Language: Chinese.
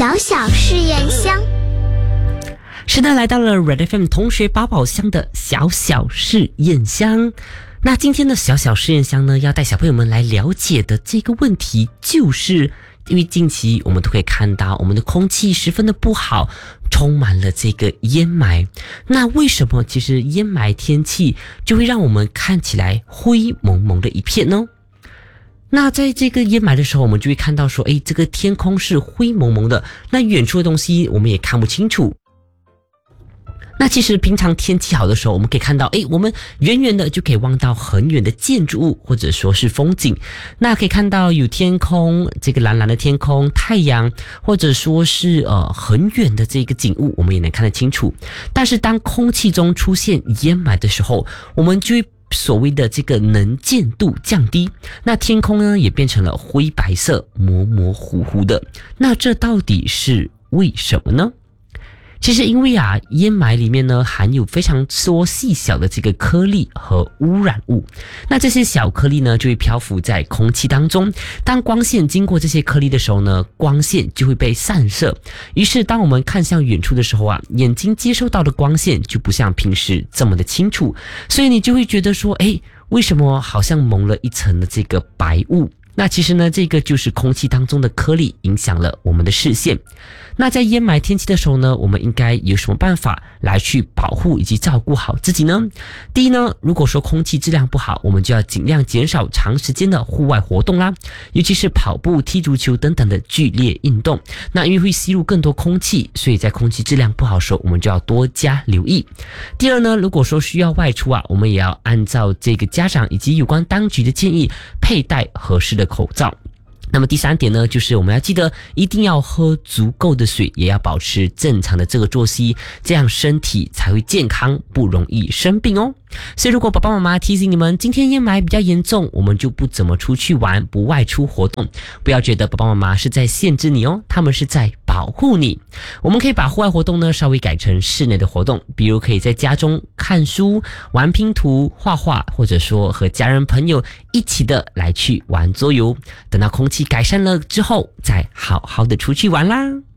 小小试验箱。 是的，来到了 Red FM 同学宝宝箱的小小试验箱。那今天的小小试验箱呢，要带小朋友们来了解的这个问题，就是因为近期我们都可以看到我们的空气十分的不好，充满了这个烟霾。那为什么其实烟霾天气就会让我们看起来灰蒙蒙的一片呢？那在这个烟霾的时候，我们就会看到说，这个天空是灰蒙蒙的，那远处的东西我们也看不清楚。那其实平常天气好的时候，我们可以看到，我们远远的就可以望到很远的建筑物，或者说是风景。那可以看到有天空，这个蓝蓝的天空，太阳，或者说是很远的这个景物，我们也能看得清楚。但是当空气中出现烟霾的时候，我们就会所谓的这个能见度降低，那天空呢也变成了灰白色，模模糊糊的。那这到底是为什么呢？其实因为烟霾里面呢含有非常多细小的这个颗粒和污染物，那这些小颗粒呢就会漂浮在空气当中，当光线经过这些颗粒的时候呢，光线就会被散射，于是当我们看向远处的时候眼睛接收到的光线就不像平时这么的清楚，所以你就会觉得说，为什么好像蒙了一层的这个白雾？那其实呢，这个就是空气当中的颗粒影响了我们的视线。那在烟霾天气的时候呢，我们应该有什么办法来去保护以及照顾好自己呢？第一呢，如果说空气质量不好，我们就要尽量减少长时间的户外活动啦，尤其是跑步、踢足球等等的剧烈运动。那因为会吸入更多空气，所以在空气质量不好的时候，我们就要多加留意。第二呢，如果说需要外出我们也要按照这个家长以及有关当局的建议，佩戴合适的口罩。那么第三点呢，就是我们要记得一定要喝足够的水，也要保持正常的这个作息，这样身体才会健康，不容易生病哦。所以如果爸爸妈妈提醒你们今天烟霾比较严重，我们就不怎么出去玩，不外出活动，不要觉得爸爸妈妈是在限制你哦，他们是在保护你。我们可以把户外活动呢稍微改成室内的活动，比如可以在家中看书、玩拼图、画画，或者说和家人朋友一起的来去玩桌游，等到空气改善了之后再好好的出去玩啦。